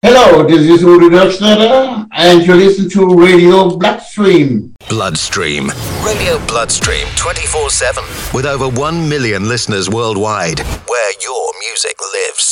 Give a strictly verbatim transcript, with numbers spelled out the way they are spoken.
Hello, this is Uri Dockstader, and you listen to Radio Bloodstream. Bloodstream. Radio Bloodstream twenty-four seven. With over one million listeners worldwide, where your music lives.